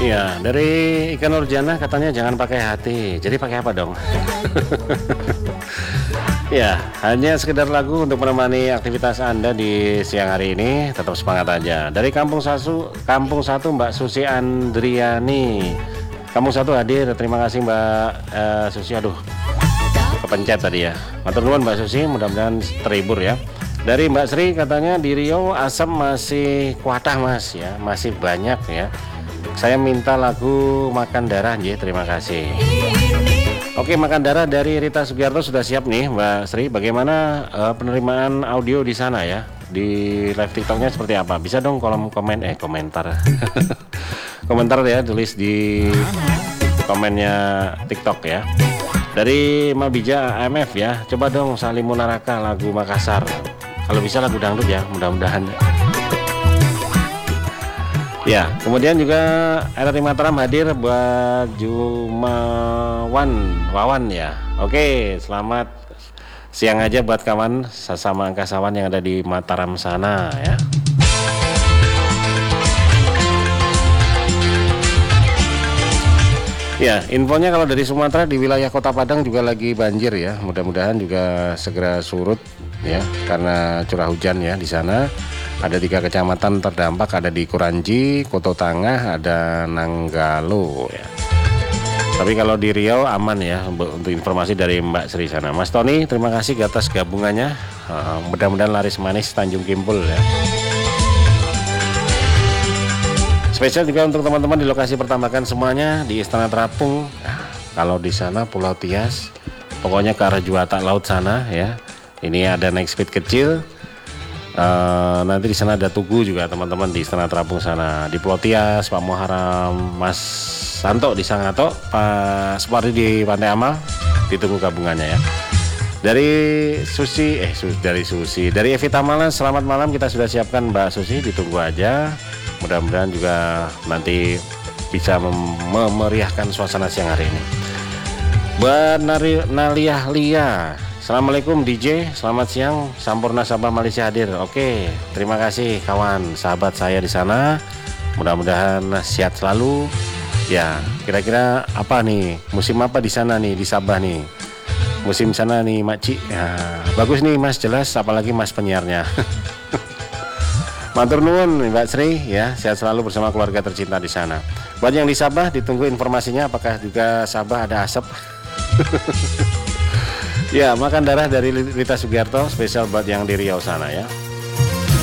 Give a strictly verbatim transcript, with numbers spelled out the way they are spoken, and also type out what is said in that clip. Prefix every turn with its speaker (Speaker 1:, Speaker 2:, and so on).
Speaker 1: Iya, dari Ikan Nurjana katanya jangan pakai hati. Jadi pakai apa dong? Ya, hanya sekedar lagu untuk menemani aktivitas Anda di siang hari ini. Tetap semangat aja. Dari Kampung Satu, Kampung Satu Mbak Susi Andriani. Kampung Satu hadir. Terima kasih Mbak uh, Susi. Aduh, kepencet tadi ya. Matur nuwun Mbak Susi, mudah-mudahan terhibur ya. Dari Mbak Sri katanya di Riau asap masih kuatah Mas ya, masih banyak ya. Saya minta lagu Makan Darah ya, terima kasih. Oke, Makan Darah dari Rita Sugiarto sudah siap nih Mbak Sri. Bagaimana uh, penerimaan audio di sana ya? Di live TikToknya seperti apa? Bisa dong kolom komen eh komentar. Komentar ya, tulis di komennya TikTok ya. Dari Mabija A M F ya. Coba dong Salimun Naraka lagu Makassar. Kalau bisa lagu dangdut ya, mudah-mudahan. Ya, kemudian juga R R I Mataram hadir buat Jumawan Wawan ya. Oke, selamat siang aja buat kawan sesama angkasawan yang ada di Mataram sana ya. Ya, infonya kalau dari Sumatera di wilayah Kota Padang juga lagi banjir ya. Mudah-mudahan juga segera surut ya karena curah hujan ya di sana. Ada tiga kecamatan terdampak, ada di Kuranji, Koto Tangah, ada Nanggalo ya. Tapi kalau di Riau aman ya, untuk informasi dari Mbak Sri sana. Mas Tony, terima kasih atas gabungannya. Uh, mudah-mudahan laris manis Tanjung Kimpul ya. Spesial juga untuk teman-teman di lokasi pertambakan semuanya di Istana Terapung. Nah, kalau di sana Pulau Tias, pokoknya ke arah Juwata Laut sana ya. Ini ada naik speed kecil. Uh, nanti di sana ada Tugu juga teman-teman di Istana Terapung sana, di Pulau Tias, Pak Muharam, Mas Santo di Sangato, Pak Supardi di Pantai Amal, ditunggu gabungannya ya. Dari Susi, eh dari Susi, dari Evita Malas, selamat malam, kita sudah siapkan Mbak Susi, ditunggu aja. Mudah-mudahan juga nanti bisa mem- memeriahkan suasana siang hari ini. Mbak Naliah Lia, assalamualaikum D J, selamat siang. Sampurna Sabah Malaysia hadir. Oke, terima kasih kawan sahabat saya di sana. Mudah-mudahan sehat selalu. Ya, kira-kira apa nih? Musim apa di sana nih di Sabah nih? Musim sana nih Makcik. Ya, bagus nih Mas, jelas apalagi Mas penyiarnya. Matur nuwun Mbak Sri ya, sehat selalu bersama keluarga tercinta di sana. Buat yang di Sabah ditunggu informasinya apakah juga Sabah ada asap. Ya, Makan Darah dari Rita Sugiarto spesial buat yang di Riau sana ya.